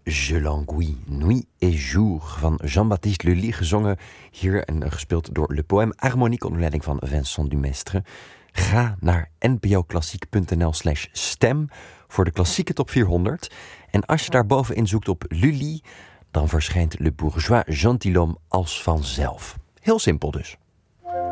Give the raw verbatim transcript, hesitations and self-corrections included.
Je languis, nuit et jour van Jean-Baptiste Lully, gezongen hier en gespeeld door Le Poème Harmonique onder leiding van Vincent Dumestre. Ga naar npoklassiek.nl slash stem voor de klassieke top vierhonderd. En als je daar bovenin zoekt op Lully, dan verschijnt Le Bourgeois Gentilhomme als vanzelf. Heel simpel dus.